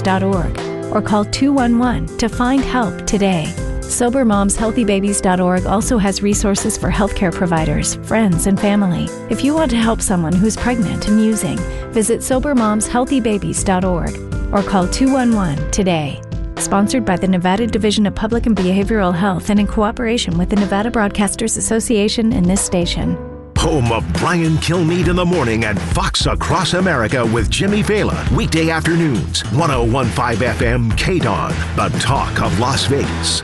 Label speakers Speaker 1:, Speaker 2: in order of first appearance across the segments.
Speaker 1: SoberMomsHealthyBabies.org or call 211 to find help today. SoberMomsHealthyBabies.org also has resources for healthcare providers, friends, and family. If you want to help someone who's pregnant and using, visit SoberMomsHealthyBabies.org or call 211 today. Sponsored by the Nevada Division of Public and Behavioral Health and in cooperation with the Nevada Broadcasters Association and this station.
Speaker 2: Home of Brian Kilmeade in the morning and Fox Across America with Jimmy Fallon. Weekday afternoons, 101.5 FM KDON, the talk of Las Vegas.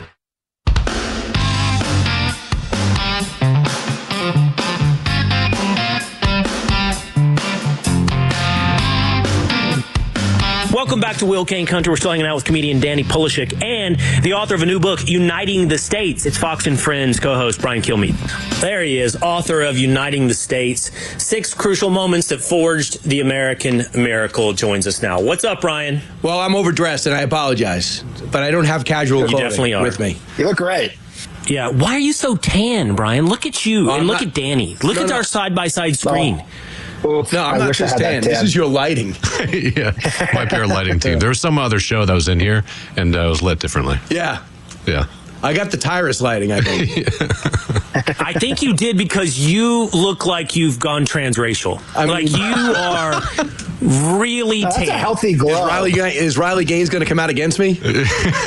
Speaker 3: Welcome back to Will Kane Country. We're still hanging out with comedian Danny Polishek and the author of a new book, Uniting the States. It's Fox and Friends co-host Brian Kilmeade. There he is, author of Uniting the States, 6 crucial moments that forged the American miracle, joins us now. What's up, Brian?
Speaker 4: Well, I'm overdressed and I apologize, but I don't have casual clothing with me.
Speaker 5: You look great.
Speaker 3: Yeah, why are you so tan, Brian? Look at you and look at Danny. Look at our side-by-side screen.
Speaker 5: No,
Speaker 4: I'm not just tan. This is your lighting.
Speaker 6: Yeah, might be our lighting team. There was some other show that was in here, and it was lit differently.
Speaker 4: Yeah.
Speaker 6: Yeah.
Speaker 4: I got the Tyrus lighting, I think.
Speaker 3: I think you did because you look like you've gone transracial. Like you are really tan.
Speaker 5: That's a healthy glow.
Speaker 4: Is Riley Gaines going to come out against me?
Speaker 3: You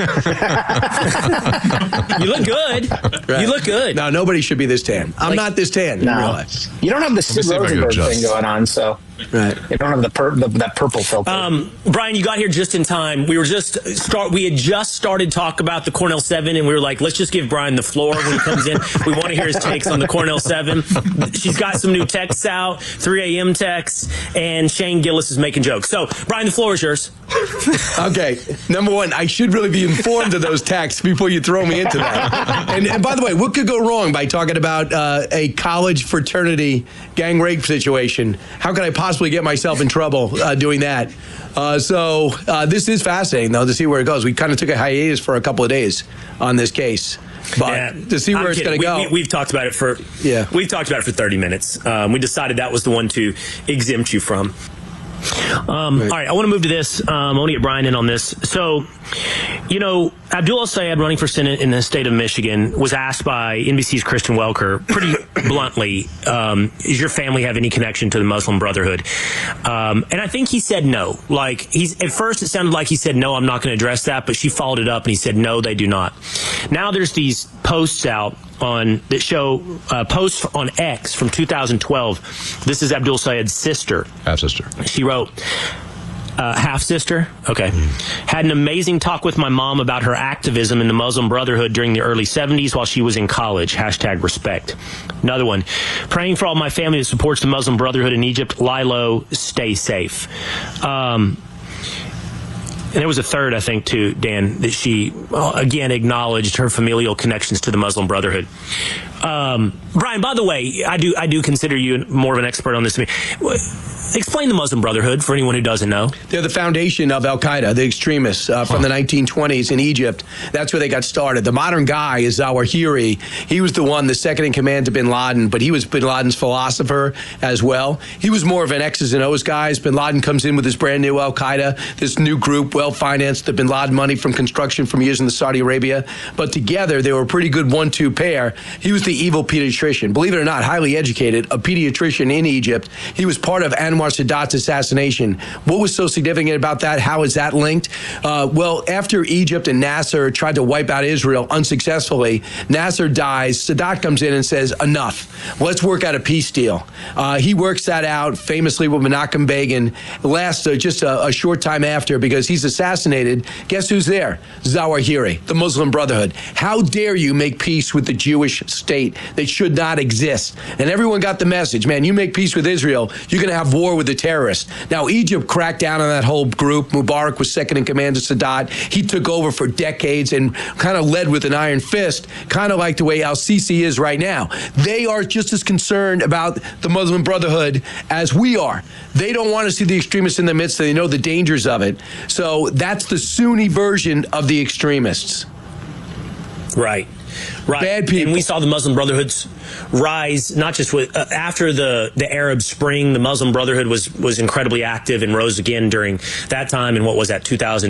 Speaker 3: look good.
Speaker 4: Right.
Speaker 3: You look good.
Speaker 4: No, nobody should be this tan. I'm not this tan.
Speaker 5: No.
Speaker 4: You realize.
Speaker 5: You don't have the Sid Rosenberg thing going on, so
Speaker 4: right.
Speaker 5: You don't have that purple filter.
Speaker 3: Brian, you got here just in time. We had just started talk about the Cornell 7, and we were like, let's just give Brian the floor when he comes in. We want to hear his takes on the Cornell 7. She's got some new texts out, 3 a.m. texts, and Shane Gillis is making jokes. So, Brian, the floor is yours.
Speaker 4: Okay. Number one, I should really be informed of those texts before you throw me into that. And by the way, what could go wrong by talking about a college fraternity gang rape situation? How could I possibly get myself in trouble doing that? So this is fascinating, though, to see where it goes. We kind of took a hiatus for a couple of days on this case. But to see where it's going to go.
Speaker 3: We've talked about it for 30 minutes. We decided that was the one to exempt you from. All right, I want to move to this. I want to get Brian in on this. So, Abdul El-Sayed, running for Senate in the state of Michigan, was asked by NBC's Kristen Welker pretty bluntly, does your family have any connection to the Muslim Brotherhood? And I think he said no. At first it sounded like he said, no, I'm not going to address that, but she followed it up and he said, no, they do not. Now there's these posts out that show posts on X from 2012. This is Abdul Sayed's sister.
Speaker 6: Half-sister.
Speaker 3: She wrote, half-sister? Okay. Had an amazing talk with my mom about her activism in the Muslim Brotherhood during the early 70s while she was in college. #respect. Another one. Praying for all my family that supports the Muslim Brotherhood in Egypt. Lilo, stay safe. And there was a third, I think, too, Dan, that she, again, acknowledged her familial connections to the Muslim Brotherhood. Brian, by the way, I do consider you more of an expert on this than me. Explain the Muslim Brotherhood for anyone who doesn't know.
Speaker 4: They're the foundation of Al-Qaeda, the extremists from the 1920s in Egypt. That's where they got started. The modern guy is Zawahiri. He was the second in command to bin Laden, but he was bin Laden's philosopher as well. He was more of an X's and O's guy. Bin Laden comes in with this brand new Al-Qaeda, this new group, well-financed, the bin Laden money from construction from years in Saudi Arabia. But together, they were a pretty good 1-2 pair. He was the evil pediatrician. Believe it or not, highly educated, a pediatrician in Egypt. He was part of Anwar Sadat's assassination. What was so significant about that? How is that linked? Well, after Egypt and Nasser tried to wipe out Israel unsuccessfully, Nasser dies. Sadat comes in and says, enough. Let's work out a peace deal. He works that out famously with Menachem Begin. Lasts just a short time after because he's assassinated. Guess who's there? Zawahiri, the Muslim Brotherhood. How dare you make peace with the Jewish state that should not exist? And everyone got the message, man, you make peace with Israel, you're going to have war with the terrorists. Now, Egypt cracked down on that whole group. Mubarak was second in command to Sadat. He took over for decades and kind of led with an iron fist, kind of like the way al-Sisi is right now. They are just as concerned about the Muslim Brotherhood as we are. They don't want to see the extremists in the midst. They know the dangers of it. So that's the Sunni version of the extremists.
Speaker 3: Right.
Speaker 4: Bad people.
Speaker 3: And we saw the Muslim Brotherhood's rise, not just with, after the Arab Spring. The Muslim Brotherhood was incredibly active and rose again during that time. And what was that, 2000?